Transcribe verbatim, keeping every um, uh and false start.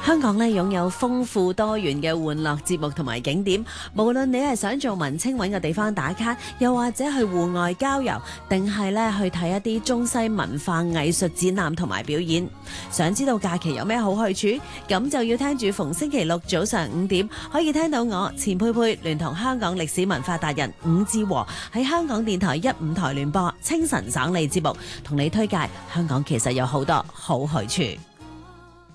香港咧擁有豐富多元嘅玩樂節目同埋景點，無論你係想做文青揾個地方打卡，又或者去戶外郊遊，定係咧去睇一啲中西文化藝術展覽同埋表演。想知道假期有咩好去處？咁就要聽住逢星期六早上五點，可以聽到我錢佩佩聯同香港歷史文化達人伍志和喺香港電台一五台聯播清晨省理節目，同你推介香港其實有好多好去處。